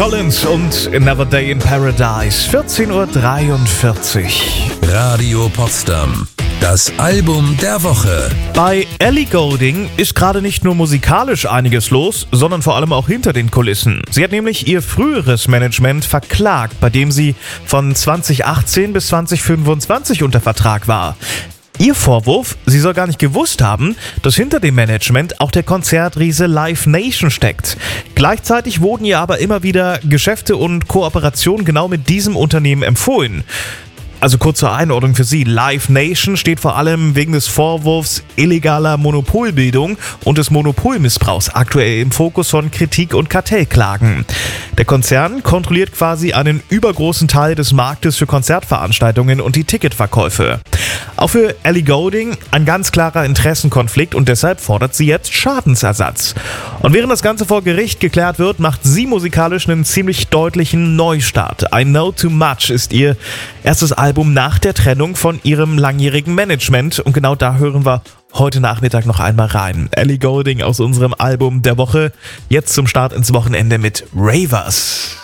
Collins und Another Day in Paradise, 14:43 Uhr. Radio Potsdam, das Album der Woche. Bei Ellie Goulding ist gerade nicht nur musikalisch einiges los, sondern vor allem auch hinter den Kulissen. Sie hat nämlich ihr früheres Management verklagt, bei dem sie von 2018 bis 2025 unter Vertrag war. Ihr Vorwurf, sie soll gar nicht gewusst haben, dass hinter dem Management auch der Konzertriese Live Nation steckt. Gleichzeitig wurden ihr aber immer wieder Geschäfte und Kooperationen genau mit diesem Unternehmen empfohlen. Also kurz zur Einordnung für Sie. Live Nation steht vor allem wegen des Vorwurfs illegaler Monopolbildung und des Monopolmissbrauchs aktuell im Fokus von Kritik und Kartellklagen. Der Konzern kontrolliert quasi einen übergroßen Teil des Marktes für Konzertveranstaltungen und die Ticketverkäufe. Auch für Ellie Goulding ein ganz klarer Interessenkonflikt und deshalb fordert sie jetzt Schadensersatz. Und während das Ganze vor Gericht geklärt wird, macht sie musikalisch einen ziemlich deutlichen Neustart. I Know Too Much ist ihr erstes Album nach der Trennung von ihrem langjährigen Management und genau da hören wir heute Nachmittag noch einmal rein. Ellie Goulding aus unserem Album der Woche, jetzt zum Start ins Wochenende mit Ravers.